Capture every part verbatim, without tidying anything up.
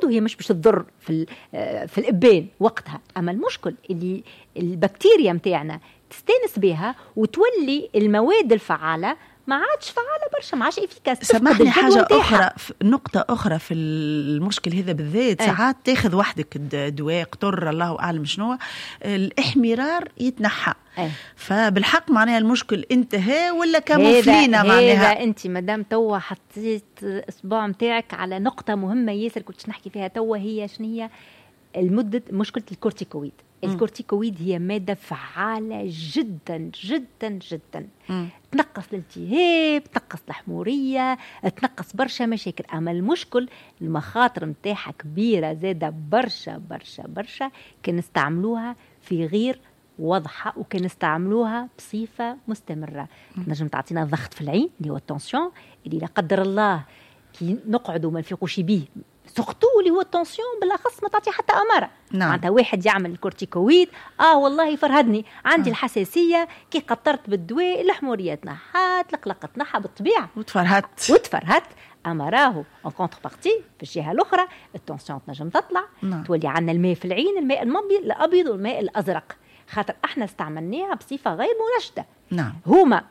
وهي مش باش تضر في في الابان وقتها. اما المشكل اللي البكتيريا متاعنا تستانس بها وتولي المواد الفعاله ما عادش فعاله برشا، ما عادش افيكاس. سمحني حاجه اخرى، نقطه اخرى في المشكل هذا بالذات. ساعات أه. تاخذ وحدك الدواء قطر الله اعلم شنو، الاحمرار يتنحى. أه. فبالحق معناها المشكل انتهى ولا كاموفلينا معناها؟ هذا انت مدام توا حطيت اصبع متاعك على نقطه مهمه ياسر كنت نحكي فيها توا، هي شنو هي المده مشكله الكورتيكويد. الكورتيكويد هي مادة فعالة جدا جدا جدا، م. تنقص الالتهاب، تنقص الحمورية، تنقص برشا مشاكل. أما المشكل المخاطر متاعها كبيرة زادة برشا برشا برشا كان نستعملوها في غير واضحة، وكان نستعملوها بصفة مستمرة. نجم تعطينا ضغط في العين اللي هو التنسيون، اللي لا قدر الله كي نقعدوا ما نفيقوش بيه، سقطو اللي هو التنسيون بالاخص ما تعطي حتى اماره. نعم. معناتها واحد يعمل الكورتيكويد اه والله فرهدني عندي آه. الحساسيه، كي قطرت بالدواء الحموريه تنحات، القلق تنحى بالطبيعه وتفرهدت وتفرهدت. اما راهو اون كونتر بارتي في الجهه الاخرى التنسيون تنجم تطلع. نعم. تولي عندنا الماء في العين، الماء المبيض الابيض والماء الازرق، خاطر احنا استعملناها بصفه غير مرشده. نعم. هما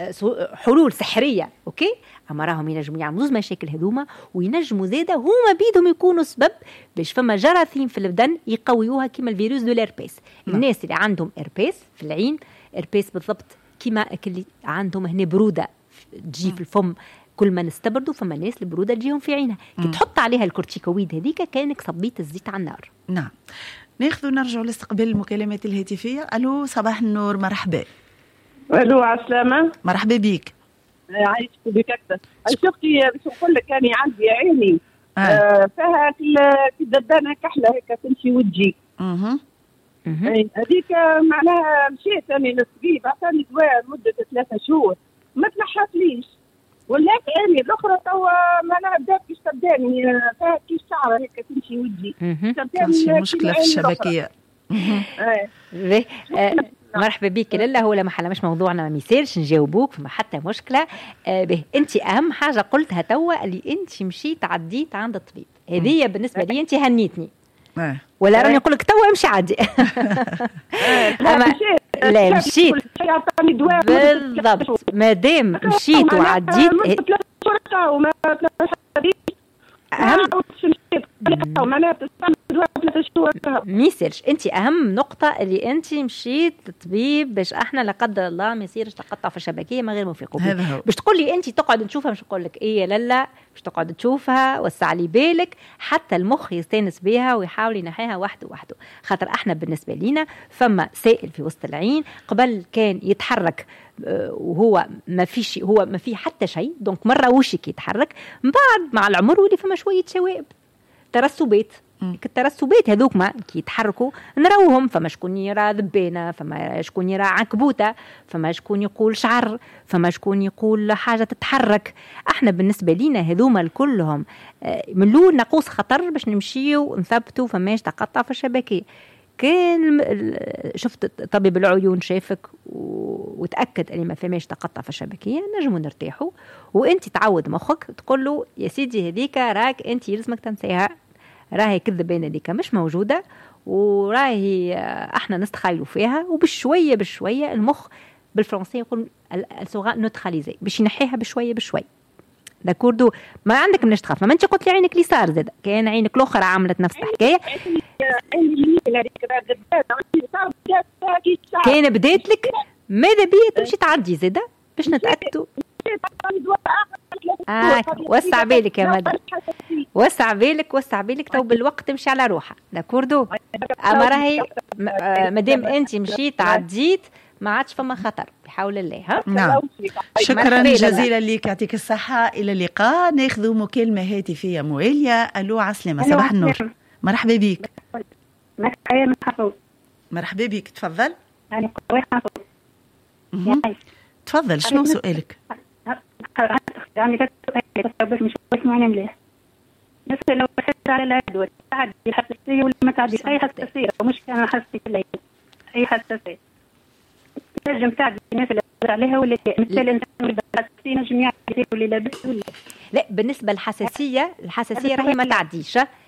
حلول سحريه اوكي، اما راهم ينجموا يعملوا زوج مشاكل هذوما، وينجموا زاده هما بيدهم يكونوا سبب باش فما جراثيم في البدن يقويوها كيما الفيروس دو الاربيس. الناس اللي عندهم اربيس في العين، اربيس بالضبط كيما اللي عندهم هنا بروده تجي في الفم، كل ما نستبردوا فما ناس البروده تجيهم في عينها، كي تحط عليها الكورتيكويد هذيك كانك صبيت الزيت على النار. نعم. ناخذ ونرجع لاستقبال المكالمات الهاتفيه. الو صباح النور، مرحبا. الو عسلامة، مرحبا بك. عايشك بك أكثر. شفتي باش نقول لك أنا عندي عيني آه. آه فيها كي دبانة كحلة هيك تمشي وتجي. اها هذيك معناها مشيت أنا للطبيب عطاني دواء مدة ثلاثة شهور ما تنحاتليش، ولات عيني الأخرى توا معناها بدات كيش تبداني فيها كيش شعرة هيك تمشي وتجي. تبداني مشكلة في الشبكية. اها مرحبا بك. لا هو لا محل مش موضوعنا، ما ميسالش نجاوبوك فما حتى مشكله. آه به انت اهم حاجه قلتها توا اللي انت مشيت عديت عند الطبيب، هذه بالنسبه لي انت هنيتني. آه. ولا راني نقول لك توا امشي عدي. أما لا مشيت بالضبط، ما دام مشيت وعديت أهم ميسرش. انت اهم نقطه اللي انت مشيت للطبيب باش احنا لا قدر الله ما يصيرش تقطع في الشبكيه ما غير موفق باش تقول لي انت تقعد نشوفها، مش نقول لك ايه لا لا باش تقعد تشوفها وسع لي بالك حتى المخ يستانس بها ويحاول ينحيها وحده وحده. خاطر احنا بالنسبه لينا فما سائل في وسط العين قبل كان يتحرك وهو ما فيش، هو ما فيه حتى شيء، دونك مره وشك يتحرك، من بعد مع العمر ولي فما شويه شوائب ترسبات. الترسبات هذوك ما كي يتحركوا نراوهم، فما شكون يرى ذبانه، فما شكون يرى عنكبوته، فما شكون يقول شعر، فما شكون يقول حاجه تتحرك. احنا بالنسبه لينا هذوما كلهم من الاول ناقوس خطر باش نمشيو نثبتوا فماش تقطع في الشبكيه. كان شفت طبيب العيون شافك وتأكد أني ما فماش تقطع في الشبكية، نجموا نرتاحوا. وانت تعود مخك تقول له يا سيدي هذيك راك انت يلزمك تنسيها، راهي كذبانة هذيك مش موجودة، وراهي احنا نستخيلوا فيها. وبشوية بشوية المخ بالفرنسية يقول السوغا نوتراليزي باش ينحيها بشوية بشوية. داكوردو ما عندك مناش تخاف. ما انت قلت لي عينك لي صار زاد، كان عينك الاخرى عملت نفس الحكايه، كان بدات لك ماذا بيا تمشي تعدي زاده باش نتاكدوا. آه وسع بالك يا مدى، وسع بالك وسع بالك تو بالوقت تمشي على روحها. داكوردو اما راهي مادام انت مشيت عديت ما عادش فما خطر بحول الله. ها نعم شكرا جزيلا لك، يعطيك الصحة. إلى اللقاء. ناخذ مكالمة هاتفية موالية. ألو عسلامة، صباح النور، مرحبا بك. مرحبا بك، تفضل. تفضل شنو سؤالك؟ يعني بس مش معنا مليح، بس لو حسيت على الأدوية تعدي الحساسية ولا ما تعدي أي حساسية، ومش كان حساسية الليل أي حساسية نجم تعدي الناس اللي عليها ولا مثل انت الحساسية نجم يعدي ولا لابس ولا لا. بالنسبة للحساسية، الحساسية راهي ما تعديش،